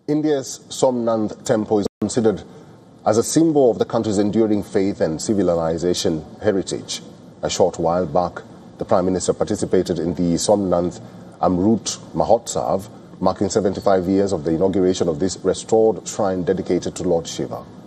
India's Somnath Temple is considered as a symbol of the country's enduring faith and civilization heritage. A short while back, the Prime Minister participated in the Somnath Amrut Mahotsav, marking 75 years of the inauguration of this restored shrine dedicated to Lord Shiva.